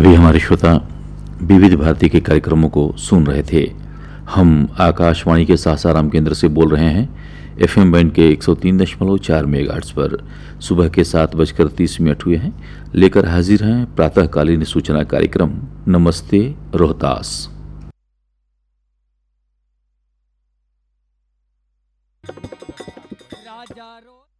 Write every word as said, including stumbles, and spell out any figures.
अभी हमारे श्रोता विविध भारती के कार्यक्रमों को सुन रहे थे। हम आकाशवाणी के सासाराम केंद्र से बोल रहे हैं। एफएम बैंड के एक सौ तीन दशमलव चार मेगाहर्ट्ज पर सुबह के सात बजकर तीस मिनट हुए हैं। लेकर हाजिर हैं प्रातःकालीन सूचना कार्यक्रम नमस्ते रोहतास। राजा रो